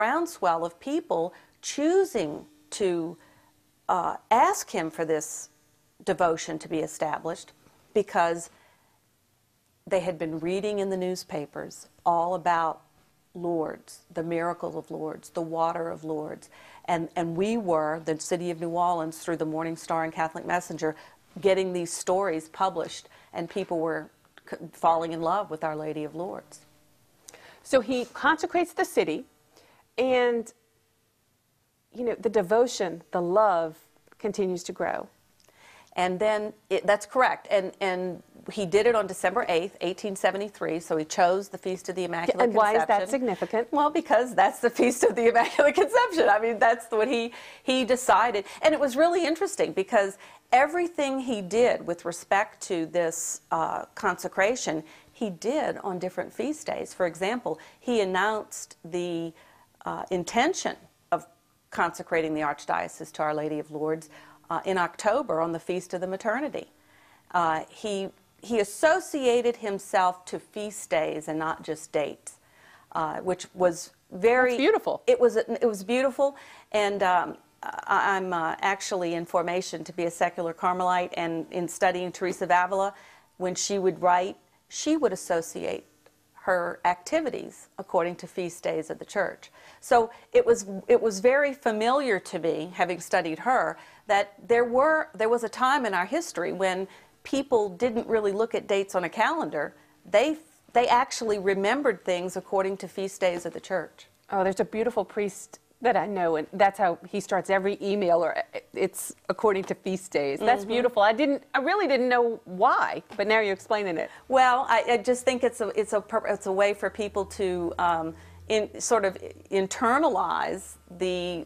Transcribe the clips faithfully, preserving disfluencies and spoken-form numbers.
groundswell of people choosing to uh, ask him for this devotion to be established, because they had been reading in the newspapers all about Lourdes, the miracle of Lourdes, the water of Lourdes. And, and we were, the city of New Orleans, through the Morning Star and Catholic Messenger, getting these stories published, and people were falling in love with Our Lady of Lourdes. So he consecrates the city, and, you know, the devotion, the love continues to grow. And then, it, that's correct, and, and he did it on December eighth, eighteen seventy-three, so he chose the Feast of the Immaculate and Conception. And why is that significant? Well, because that's the Feast of the Immaculate Conception. I mean, that's what he, he decided. And it was really interesting, because everything he did with respect to this uh, consecration, he did on different feast days. For example, he announced the uh, intention of consecrating the Archdiocese to Our Lady of Lourdes Uh, in October on the Feast of the Maternity. Uh, he, he associated himself to feast days and not just dates, uh, which was very... That's beautiful. It was, it was beautiful, and um, I, I'm uh, actually in formation to be a secular Carmelite, and in studying Teresa of Avila, when she would write, she would associate her activities according to feast days of the church. So it was, it was very familiar to me, having studied her, that there were there was a time in our history when people didn't really look at dates on a calendar. They they actually remembered things according to feast days of the church. Oh, there's a beautiful priest that I know, and that's how he starts every email, or it's according to feast days. That's mm-hmm. beautiful. I didn't, I really didn't know why, but now you're explaining it. Well, I, I just think it's a it's a it's a way for people to um, in sort of internalize the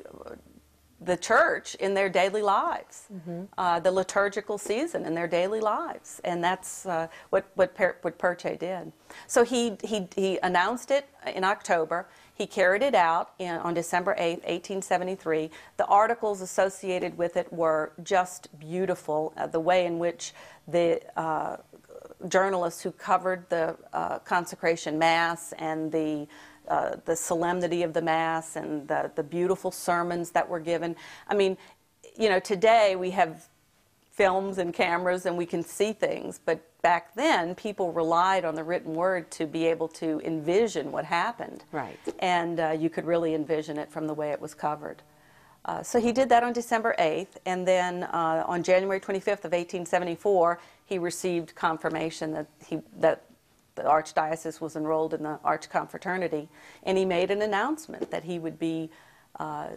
the church in their daily lives, mm-hmm. uh, the liturgical season in their daily lives, and that's uh, what what, per, what Perche did. So he he he announced it in October. He carried it out in, on December eighth, eighteen seventy-three. The articles associated with it were just beautiful. Uh, the way in which the uh, journalists who covered the uh, consecration Mass and the uh, the solemnity of the Mass and the, the beautiful sermons that were given. I mean, you know, today we have films and cameras and we can see things, but back then people relied on the written word to be able to envision what happened. Right. And uh, you could really envision it from the way it was covered. Uh, so he did that on December eighth, and then uh, on January twenty-fifth of eighteen seventy-four, he received confirmation that he that the Archdiocese was enrolled in the Archconfraternity, and he made an announcement that he would be uh,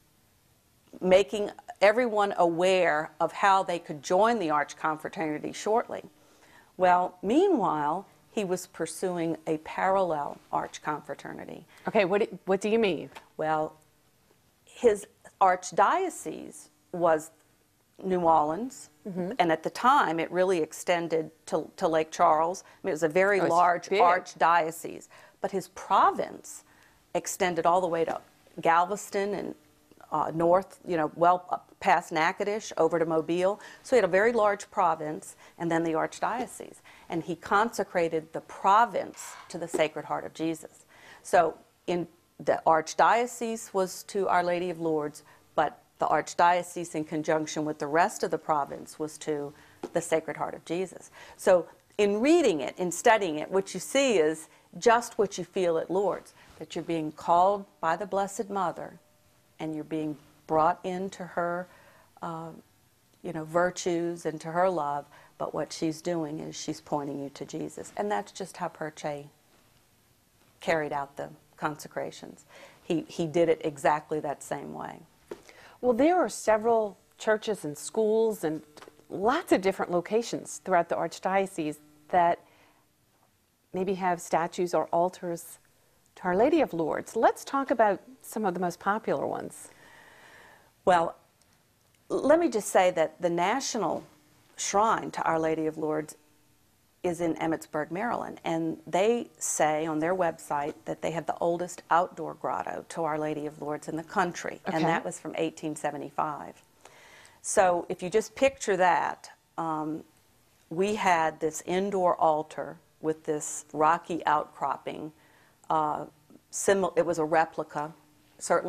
making everyone aware of how they could join the Archconfraternity shortly. Well, meanwhile, he was pursuing a parallel Archconfraternity. Okay, what do, what do you mean? Well, his archdiocese was New Orleans, mm-hmm. and at the time it really extended to, to Lake Charles. I mean, it was a very oh, large big. archdiocese, but his province extended all the way to Galveston and uh, north, you know, well up past Natchitoches over to Mobile. So he had a very large province, and then the archdiocese. And he consecrated the province to the Sacred Heart of Jesus. So in the archdiocese was to Our Lady of Lourdes, but the archdiocese in conjunction with the rest of the province was to the Sacred Heart of Jesus. So in reading it, in studying it, what you see is just what you feel at Lourdes, that you're being called by the Blessed Mother and you're being brought into her uh, you know, virtues and to her love, but what she's doing is she's pointing you to Jesus. And that's just how Perche carried out the consecrations. He, he did it exactly that same way. Well, there are several churches and schools and lots of different locations throughout the Archdiocese that maybe have statues or altars to Our Lady of Lourdes. Let's talk about some of the most popular ones. Well, let me just say that the national shrine to Our Lady of Lourdes is in Emmitsburg, Maryland, and they say on their website that they have the oldest outdoor grotto to Our Lady of Lourdes in the country, okay. and that was from eighteen seventy-five. So if you just picture that, um, we had this indoor altar with this rocky outcropping. Uh, sim it was a replica certainly